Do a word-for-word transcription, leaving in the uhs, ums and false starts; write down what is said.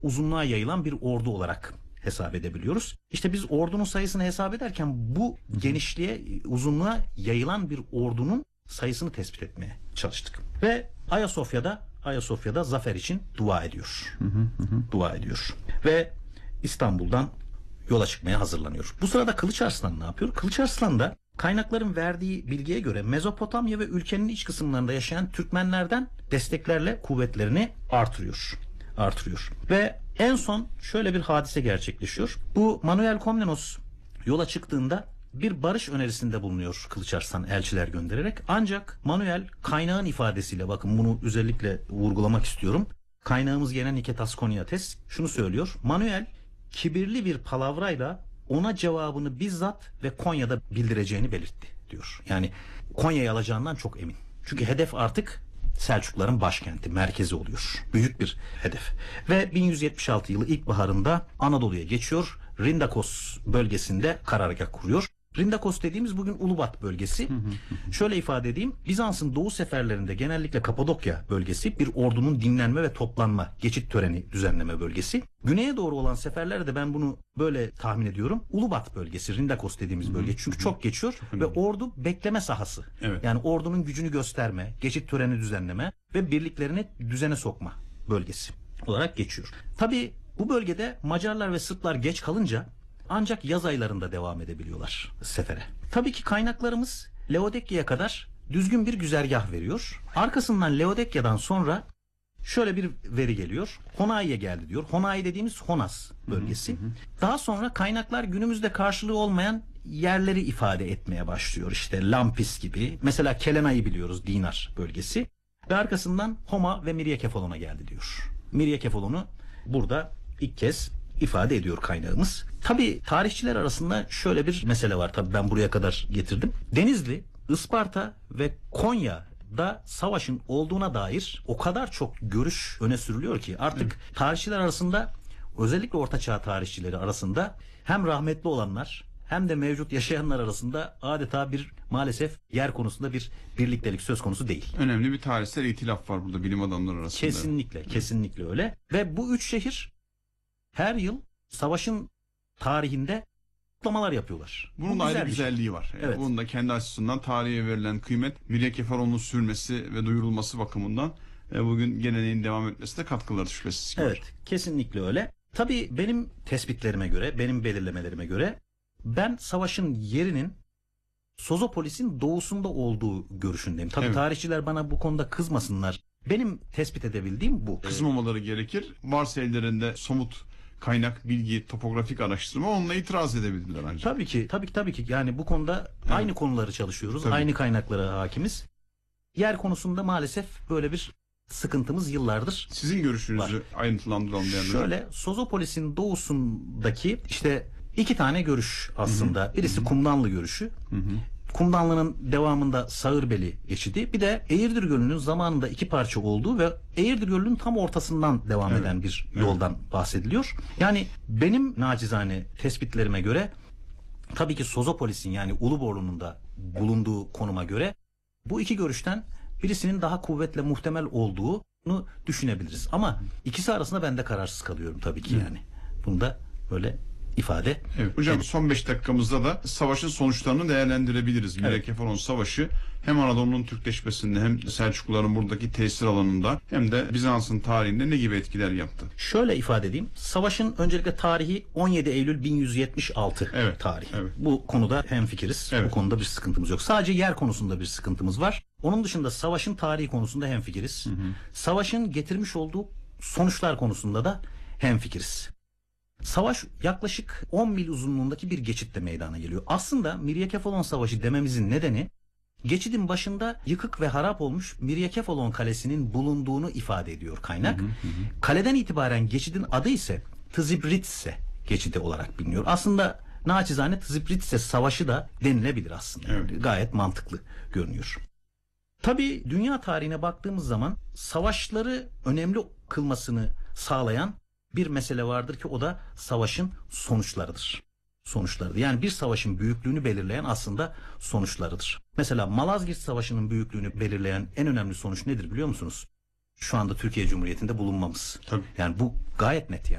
uzunluğa yayılan bir ordu olarak hesap edebiliyoruz. İşte biz ordunun sayısını hesap ederken bu genişliğe, uzunluğa yayılan bir ordunun sayısını tespit etmeye çalıştık. Ve Ayasofya'da Ayasofya'da zafer için dua ediyor. Hı hı hı. Dua ediyor. Ve İstanbul'dan yola çıkmaya hazırlanıyor. Bu sırada Kılıç Arslan ne yapıyor? Kılıç Arslan da kaynakların verdiği bilgiye göre Mezopotamya ve ülkenin iç kısımlarında yaşayan Türkmenlerden desteklerle kuvvetlerini artırıyor. Artırıyor. Ve en son şöyle bir hadise gerçekleşiyor. Bu Manuel Komnenos yola çıktığında bir barış önerisinde bulunuyor Kılıç Arslan elçiler göndererek. Ancak Manuel kaynağın ifadesiyle, bakın bunu özellikle vurgulamak istiyorum. Kaynağımız gene Niketas Koniates şunu söylüyor. Manuel kibirli bir palavrayla ona cevabını bizzat ve Konya'da bildireceğini belirtti diyor. Yani Konya'yı alacağından çok emin. Çünkü hedef artık Selçukluların başkenti, merkezi oluyor. Büyük bir hedef. Ve bin yüz yetmiş altı yılı ilkbaharında Anadolu'ya geçiyor. Rindakos bölgesinde karargah kuruyor. Rindakos dediğimiz bugün Ulubat bölgesi. Hı hı. Şöyle ifade edeyim. Bizans'ın doğu seferlerinde genellikle Kapadokya bölgesi bir ordunun dinlenme ve toplanma, geçit töreni düzenleme bölgesi. Güneye doğru olan seferlerde ben bunu böyle tahmin ediyorum. Ulubat bölgesi, Rindakos dediğimiz bölge. Çünkü çok geçiyor çok ve ordu bekleme sahası. Evet. Yani ordunun gücünü gösterme, geçit töreni düzenleme ve birliklerini düzene sokma bölgesi olarak geçiyor. Tabii bu bölgede Macarlar ve Sırplar geç kalınca ancak yaz aylarında devam edebiliyorlar sefere. Tabii ki kaynaklarımız Laodikya'ya kadar düzgün bir güzergah veriyor. Arkasından Laodikya'dan sonra şöyle bir veri geliyor. Honai'ye geldi diyor. Honai dediğimiz Honas bölgesi. Hı hı hı. Daha sonra kaynaklar günümüzde karşılığı olmayan yerleri ifade etmeye başlıyor. İşte Lampis gibi. Mesela Kelena'yı biliyoruz, Dinar bölgesi. Ve arkasından Homa ve Miryakefalon'a geldi diyor. Miryakefalon'u burada ilk kez ifade ediyor kaynağımız. Tabii tarihçiler arasında şöyle bir mesele var. Tabii ben buraya kadar getirdim. Denizli, Isparta ve Konya'da savaşın olduğuna dair o kadar çok görüş öne sürülüyor ki artık evet. tarihçiler arasında, özellikle Ortaçağ tarihçileri arasında hem rahmetli olanlar hem de mevcut yaşayanlar arasında adeta bir, maalesef yer konusunda bir birliktelik söz konusu değil. Önemli bir tarihsel itilaf var burada bilim adamları arasında. Kesinlikle, kesinlikle öyle. Ve bu üç şehir her yıl savaşın tarihinde kutlamalar yapıyorlar. Bunun da ayrı güzelliği var. Yani evet. Bunun da kendi açısından tarihe verilen kıymet, Miryakefalon'un sürmesi ve duyurulması bakımından bugün geleneğin devam etmesi de katkıları şüphesiz ki var. Evet, kesinlikle öyle. Tabii benim tespitlerime göre, benim belirlemelerime göre ben savaşın yerinin Sozopolis'in doğusunda olduğu görüşündeyim. Tabii evet. tarihçiler bana bu konuda kızmasınlar. Benim tespit edebildiğim bu. Kızmamaları gerekir. Varsa ellerinde somut kaynak, bilgi, topografik araştırma, onunla itiraz edebilirler ancak. Tabii ki, tabii ki, tabii ki. Yani bu konuda evet. aynı konuları çalışıyoruz. Tabii. Aynı kaynaklara hakimiz. Yer konusunda maalesef böyle bir sıkıntımız yıllardır. Sizin görüşünüzü var. Ayrıntılandıralım diyenler. Şöyle, Sozopolis'in doğusundaki işte iki tane görüş aslında. Hı hı. Birisi hı hı. Kumdanlı görüşü. Hı hı. Kumdanlı'nın devamında Sağırbeli geçidi. Bir de Eğirdir Gölü'nün zamanında iki parça olduğu ve Eğirdir Gölü'nün tam ortasından devam evet. eden bir yoldan evet. bahsediliyor. Yani benim nacizane tespitlerime göre tabii ki Sozopolis'in, yani Uluborlu'nun da bulunduğu konuma göre bu iki görüşten birisinin daha kuvvetle muhtemel olduğunu düşünebiliriz. Ama ikisi arasında ben de kararsız kalıyorum tabii ki yani. Bunu da böyle ifade. Evet. Hocam evet. son beş dakikamızda da savaşın sonuçlarını değerlendirebiliriz. Evet. Miryakefalon Savaşı hem Anadolu'nun Türkleşmesinde hem Selçukluların buradaki tesir alanında hem de Bizans'ın tarihinde ne gibi etkiler yaptı? Şöyle ifade edeyim. Savaşın öncelikle tarihi on yedi Eylül bin yüz yetmiş altı evet. tarihi. Evet. Bu konuda hemfikiriz. Evet. Bu konuda bir sıkıntımız yok. Sadece yer konusunda bir sıkıntımız var. Onun dışında savaşın tarihi konusunda hemfikiriz. Hı hı. Savaşın getirmiş olduğu sonuçlar konusunda da hemfikiriz. Savaş yaklaşık on mil uzunluğundaki bir geçitle meydana geliyor. Aslında Miryakefalon Savaşı dememizin nedeni, geçidin başında yıkık ve harap olmuş Miryakefalon Kalesi'nin bulunduğunu ifade ediyor kaynak. Hı hı hı. Kaleden itibaren geçidin adı ise Tzibritse geçidi olarak biliniyor. Aslında naçizane Tzibritse Savaşı da denilebilir aslında. Evet. Yani gayet mantıklı görünüyor. Tabii dünya tarihine baktığımız zaman savaşları önemli kılmasını sağlayan bir mesele vardır ki o da savaşın sonuçlarıdır. Sonuçlarıdır. Yani bir savaşın büyüklüğünü belirleyen aslında sonuçlarıdır. Mesela Malazgirt Savaşı'nın büyüklüğünü belirleyen en önemli sonuç nedir biliyor musunuz? Şu anda Türkiye Cumhuriyeti'nde bulunmamız. Tabii. Yani bu gayet net yani.